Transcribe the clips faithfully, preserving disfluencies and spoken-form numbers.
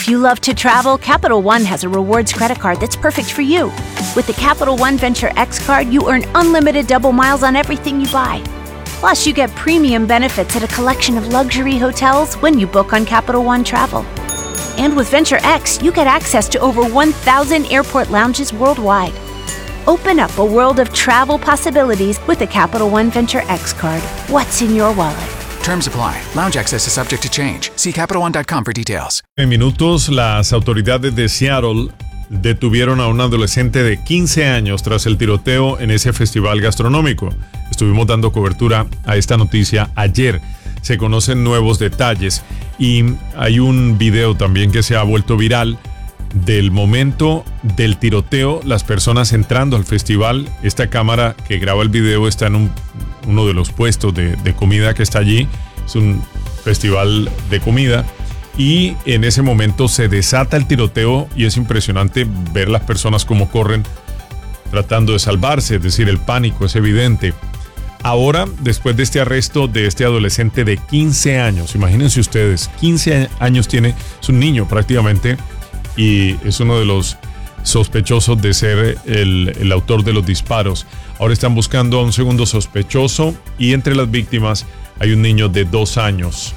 If you love to travel, Capital One has a rewards credit card that's perfect for you. With the Capital One Venture X card, you earn unlimited double miles on everything you buy. Plus, you get premium benefits at a collection of luxury hotels when you book on Capital One Travel. And with Venture X, you get access to over one thousand airport lounges worldwide. Open up a world of travel possibilities with the Capital One Venture X card. What's in your wallet? Terms apply. Lounge access is subject to change. See Capital One dot com for details. En minutos, las autoridades de Seattle detuvieron a un adolescente de quince años tras el tiroteo en ese festival gastronómico. Estuvimos dando cobertura a esta noticia ayer. Se conocen nuevos detalles y hay un video también que se ha vuelto viral del momento del tiroteo, las personas entrando al festival. Esta cámara que graba el video está en un, uno de los puestos de, de comida que está allí. Es un festival de comida y en ese momento se desata el tiroteo y es impresionante ver las personas cómo corren tratando de salvarse, es decir, el pánico es evidente. Ahora, después de este arresto de este adolescente de quince años, imagínense ustedes, quince años tiene, es un niño prácticamente, y es uno de los sospechosos de ser el, el autor de los disparos. Ahora están buscando a un segundo sospechoso y entre las víctimas hay un niño de dos años.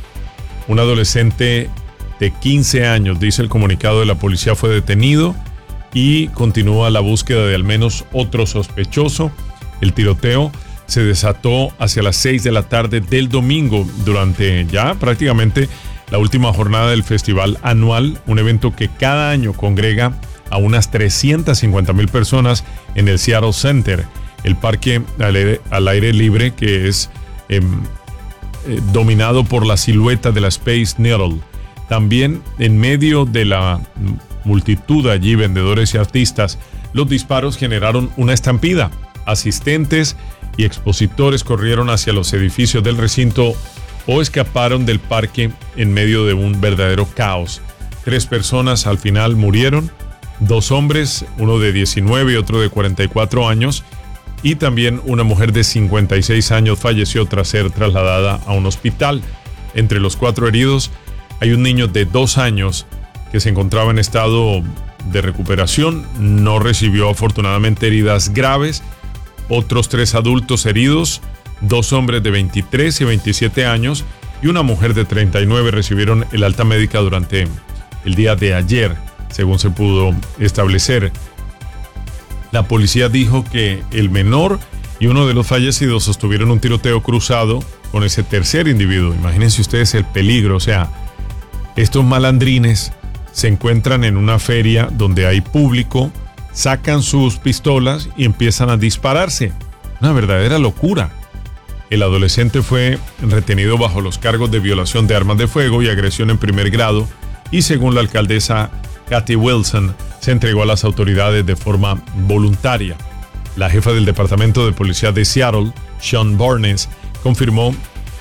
Un adolescente de quince años, dice el comunicado de la policía, fue detenido y continúa la búsqueda de al menos otro sospechoso. El tiroteo se desató hacia las seis de la tarde del domingo durante ya prácticamente la última jornada del festival anual, un evento que cada año congrega a unas trescientas cincuenta mil personas en el Seattle Center, el parque al aire, al aire libre que es eh, eh, dominado por la silueta de la Space Needle. También en medio de la multitud allí, vendedores y artistas, los disparos generaron una estampida. Asistentes y expositores corrieron hacia los edificios del recinto o escaparon del parque en medio de un verdadero caos. Tres personas al final murieron, dos hombres, uno de diecinueve y otro de cuarenta y cuatro años, y también una mujer de cincuenta y seis años falleció tras ser trasladada a un hospital. Entre los cuatro heridos hay un niño de dos años que se encontraba en estado de recuperación, no recibió afortunadamente heridas graves. Otros tres adultos heridos, dos hombres de veintitrés y veintisiete años y una mujer de treinta y nueve recibieron el alta médica durante el día de ayer, según se pudo establecer. La policía dijo que el menor y uno de los fallecidos sostuvieron un tiroteo cruzado con ese tercer individuo. Imagínense ustedes el peligro, o sea, estos malandrines se encuentran en una feria donde hay público, sacan sus pistolas y empiezan a dispararse. Una verdadera locura. El adolescente fue retenido bajo los cargos de violación de armas de fuego y agresión en primer grado y según la alcaldesa Kathy Wilson, se entregó a las autoridades de forma voluntaria. La jefa del Departamento de Policía de Seattle, Sean Barnes, confirmó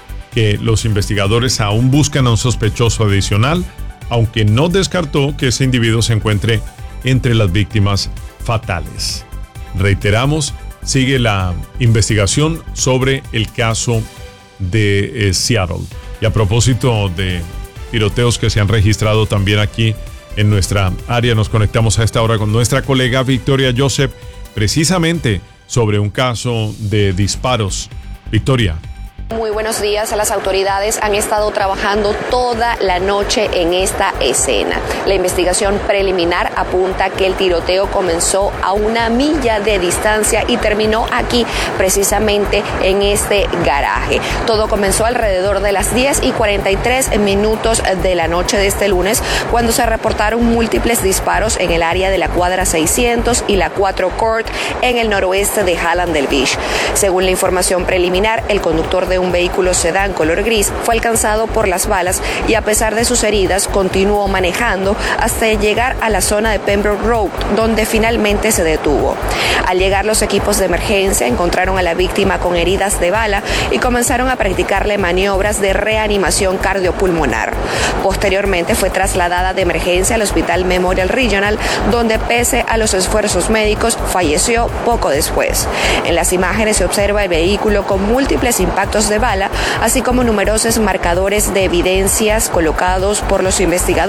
que los investigadores aún buscan a un sospechoso adicional, aunque no descartó que ese individuo se encuentre entre las víctimas fatales. Reiteramos, sigue la investigación sobre el caso de eh, Seattle. Y a propósito de tiroteos que se han registrado también aquí en nuestra área, nos conectamos a esta hora con nuestra colega Victoria Joseph, precisamente sobre un caso de disparos. Victoria. Muy buenos días. Las autoridades han estado trabajando toda la noche en esta escena. La investigación preliminar apunta que el tiroteo comenzó a una milla de distancia y terminó aquí, precisamente en este garaje. Todo comenzó alrededor de las diez y cuarenta y tres minutos de la noche de este lunes, cuando se reportaron múltiples disparos en el área de la cuadra seiscientos y la cuatro Court en el noroeste de Hallandale Beach. Según la información preliminar, el conductor de un vehículo sedán color gris fue alcanzado por las balas y a pesar de sus heridas continuó manejando hasta llegar a la zona de Pembroke Road, donde finalmente se detuvo. Al llegar los equipos de emergencia encontraron a la víctima con heridas de bala y comenzaron a practicarle maniobras de reanimación cardiopulmonar. Posteriormente fue trasladada de emergencia al Hospital Memorial Regional, donde pese a los esfuerzos médicos falleció poco después. En las imágenes se observa el vehículo con múltiples impactos de bala, así como numerosos marcadores de evidencias colocados por los investigadores